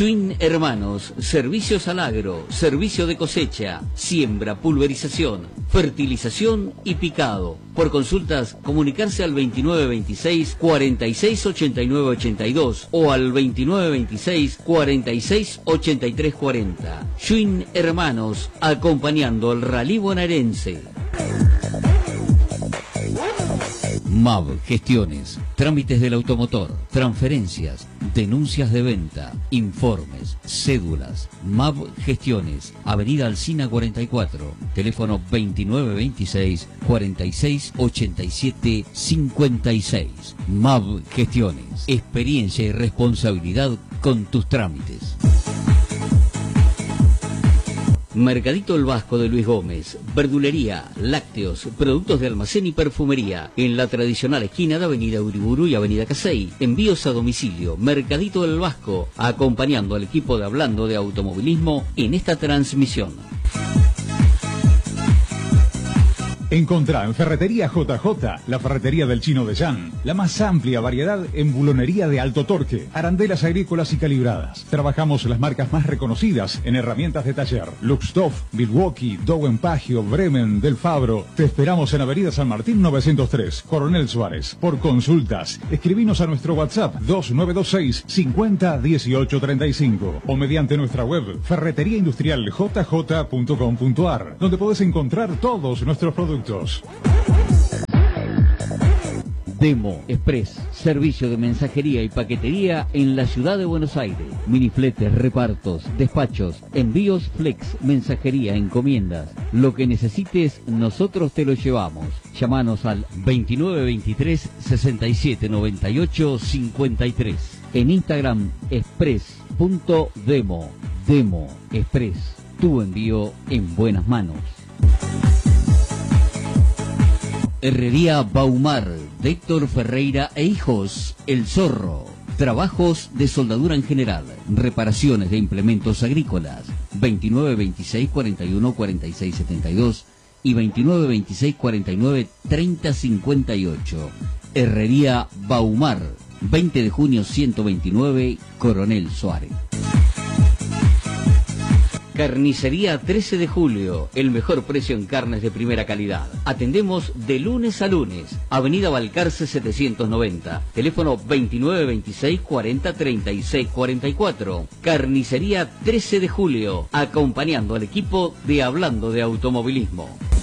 Schwinn Hermanos, servicios al agro, servicio de cosecha, siembra, pulverización, fertilización y picado. Por consultas, comunicarse al 2926 46 89 82 o al 2926 46 83 40. Schwinn Hermanos, acompañando al rally bonaerense. MAV Gestiones, trámites del automotor, transferencias, denuncias de venta, informes, cédulas. MAV Gestiones, Avenida Alsina 44, teléfono 2926 46 87 56. MAV Gestiones, experiencia y responsabilidad con tus trámites. Mercadito El Vasco de Luis Gómez, verdulería, lácteos, productos de almacén y perfumería, en la tradicional esquina de Avenida Uriburu y Avenida Casey. Envíos a domicilio, Mercadito El Vasco, acompañando al equipo de Hablando de Automovilismo en esta transmisión. Encontrá en Ferretería JJ, la ferretería del Chino de Jan, la más amplia variedad en bulonería de alto torque, arandelas agrícolas y calibradas. Trabajamos las marcas más reconocidas en herramientas de taller: Luxtoff, Milwaukee, Dowen Pagio, Bremen, Del Fabro. Te esperamos en Avenida San Martín 903, Coronel Suárez. Por consultas, escribinos a nuestro WhatsApp 2926 50 18 35 o mediante nuestra web ferreteriaindustrialjj.com.ar, donde podés encontrar todos nuestros productos. Demo Express, servicio de mensajería y paquetería en la ciudad de Buenos Aires. Minifletes, repartos, despachos, envíos flex, mensajería, encomiendas. Lo que necesites, nosotros te lo llevamos. Llámanos al 2923 67 98 53. En Instagram, express.demo. Demo Express, tu envío en buenas manos. Herrería Baumar, de Héctor Ferreira e Hijos, El Zorro. Trabajos de soldadura en general, reparaciones de implementos agrícolas. 2926 41 46 72 y 2926 49 30 58. Herrería Baumar, 20 de junio 129, Coronel Suárez. Carnicería 13 de julio, el mejor precio en carnes de primera calidad. Atendemos de lunes a lunes. Avenida Balcarce 790, teléfono 2926 40 36 44. Carnicería 13 de julio, acompañando al equipo de Hablando de Automovilismo.